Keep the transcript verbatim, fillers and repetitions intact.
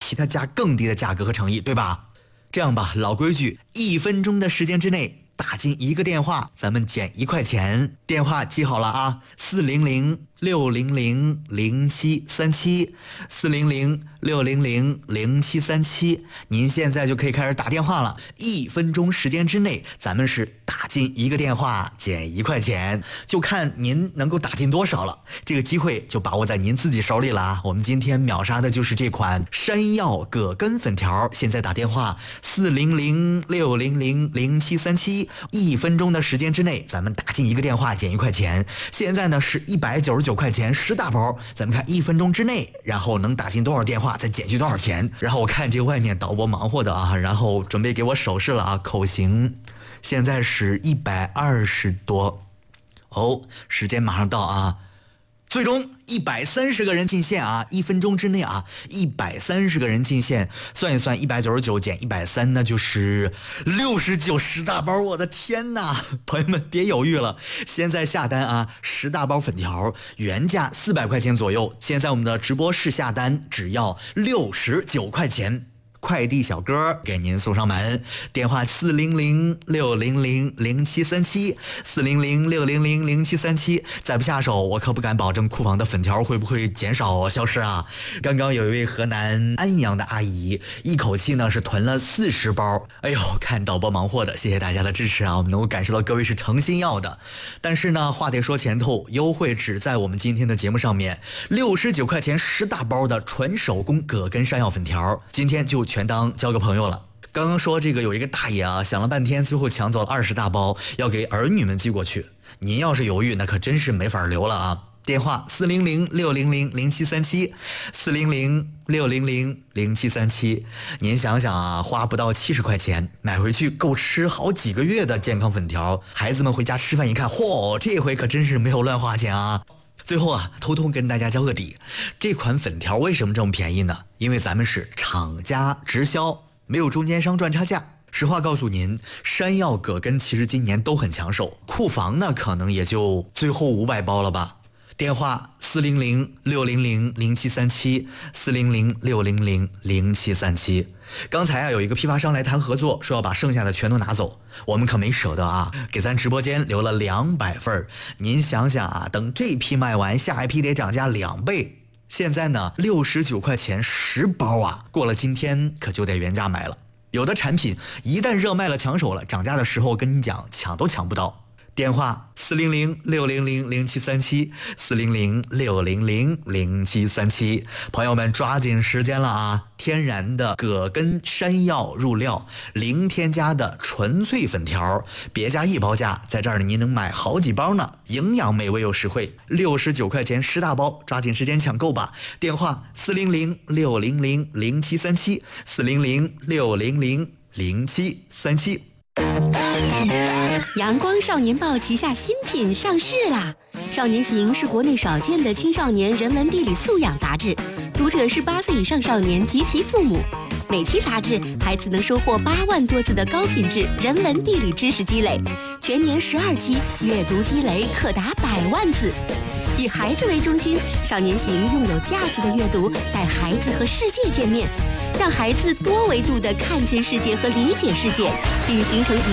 其他家更低的价格和诚意，对吧？这样吧，老规矩，一分钟的时间之内打进一个电话，咱们减一块钱。电话记好了啊，四零零六零零零七三七，四零零六零零零七三七。您现在就可以开始打电话了。一分钟时间之内，咱们是打进一个电话减一块钱，就看您能够打进多少了。这个机会就把握在您自己手里了啊！我们今天秒杀的就是这款山药葛根粉条，现在打电话四零零六零零零七三七。一分钟的时间之内，咱们打进一个电话减一块钱。现在呢是一百九十九块钱十大包，咱们看一分钟之内，然后能打进多少电话，再减去多少钱。然后我看这个外面导播忙活的啊，然后准备给我手势了啊，口型。现在是一百二十多，哦，时间马上到啊。最终一百三十个人进线啊，一分钟之内啊，一百三十个人进线，算一算，一百九十九减一百三，那就是六十九十大包。我的天哪，朋友们别犹豫了，现在下单啊，十大包粉条原价四百块钱左右，现在我们的直播室下单只要六十九块钱。快递小哥给您送上门，电话四零零六零零零七三七，四零零六零零零七三七。再不下手，我可不敢保证库房的粉条会不会减少消失啊！刚刚有一位河南安阳的阿姨，一口气呢是囤了四十包。哎呦，看导播忙活的，谢谢大家的支持啊！我们能够感受到各位是诚心要的。但是呢，话得说前头，优惠只在我们今天的节目上面，六十九块钱十大包的纯手工葛根山药粉条，今天就全当交个朋友了。刚刚说这个有一个大爷啊，想了半天，最后抢走了二十大包，要给儿女们寄过去。您要是犹豫，那可真是没法留了啊！电话四零零六零零零七三七，四零零六零零零七三七。您想想啊，花不到七十块钱买回去够吃好几个月的健康粉条，孩子们回家吃饭一看，嚯，这回可真是没有乱花钱啊！最后啊，偷偷跟大家交个底，这款粉条为什么这么便宜呢？因为咱们是厂家直销，没有中间商赚差价。实话告诉您，山药葛根其实今年都很抢手，库房呢可能也就最后五百包了吧。电话四零零六零零零七三七，四零零六零零零七三七。刚才啊有一个批发商来谈合作，说要把剩下的全都拿走，我们可没舍得啊，给咱直播间留了两百份。您想想啊，等这批卖完，下一批得涨价两倍。现在呢六十九块钱十包啊，过了今天可就得原价买了。有的产品一旦热卖了抢手了，涨价的时候跟你讲抢都抢不到。电话四零零六零零零七三七，四零零六零零零七三七。朋友们抓紧时间了啊！天然的葛根山药入料，零添加的纯粹粉条，别加一包价，在这儿您能买好几包呢，营养美味又实惠，六十九块钱十大包，抓紧时间抢购吧！电话四零零六零零零七三七，四零零六零零零七三七。 阳光少年报旗下新品上市啦！少年行是国内少见的青少年人文地理素养杂志，读者是八岁以上少年及其父母。每期杂志，孩子能收获八万多字的高品质人文地理知识积累，全年十二期，阅读积累可达百万字。以孩子为中心，少年行用有价值的阅读带孩子和世界见面，让孩子多维度地看见世界和理解世界，并形成一